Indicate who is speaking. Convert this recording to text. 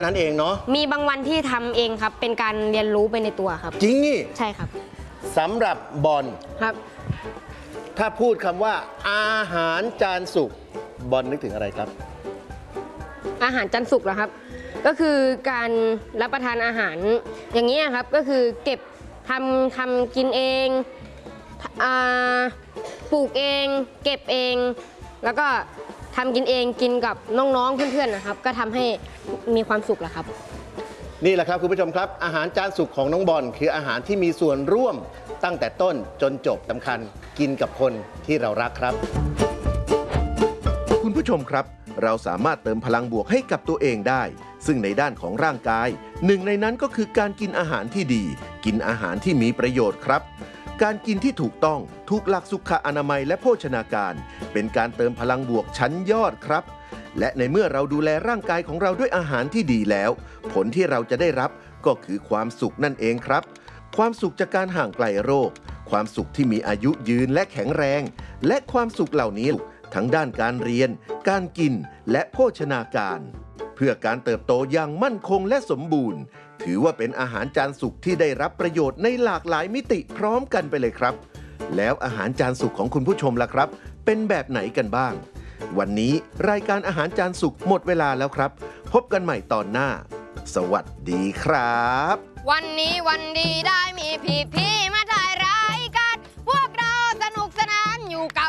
Speaker 1: นั่นเองเนาะ
Speaker 2: มีบางวันที่ทำเองครับเป็นการเรียนรู้ไปในตัวครับ
Speaker 1: จริงนี่
Speaker 2: ใช่ครับ
Speaker 1: สำหรับบอล
Speaker 2: ครับ
Speaker 1: ถ้าพูดคำว่าอาหารจานสุกบอลนึกถึงอะไรครับ
Speaker 2: อาหารจานสุกเหรอครับก็คือการรับประทานอาหารอย่างนี้ครับก็คือเก็บทำกินเองปลูกเองเก็บเองแล้วก็ทำกินเองกินกับน้องๆเพื่อนๆนะครับก็ทำให้มีความสุขแหละครับ
Speaker 1: นี่แหละครับคุณผู้ชมครับอาหารจานสุกของน้องบอลคืออาหารที่มีส่วนร่วมตั้งแต่ต้นจนจบสำคัญกินกับคนที่เรารักครับ
Speaker 3: คุณผู้ชมครับเราสามารถเติมพลังบวกให้กับตัวเองได้ซึ่งในด้านของร่างกายหนึ่งในนั้นก็คือการกินอาหารที่ดีกินอาหารที่มีประโยชน์ครับการกินที่ถูกต้องถูกหลักสุขอนามัยและโภชนาการเป็นการเติมพลังบวกชั้นยอดครับและในเมื่อเราดูแลร่างกายของเราด้วยอาหารที่ดีแล้วผลที่เราจะได้รับก็คือความสุขนั่นเองครับความสุขจากการห่างไกลโรคความสุขที่มีอายุยืนและแข็งแรงและความสุขเหล่านี้ทั้งด้านการเรียนการกินและโภชนาการเพื่อการเติบโตอย่างมั่นคงและสมบูรณ์ถือว่าเป็นอาหารจานสุกที่ได้รับประโยชน์ในหลากหลายมิติพร้อมกันไปเลยครับแล้วอาหารจานสุกของคุณผู้ชมล่ะครับเป็นแบบไหนกันบ้างวันนี้รายการอาหารจานสุกหมดเวลาแล้วครับพบกันใหม่ตอนหน้าสวัสดีครับ
Speaker 2: วันนี้วันดีได้มีพี่มาถ่ายรายการพวกเราสนุกสนานอยู่กับ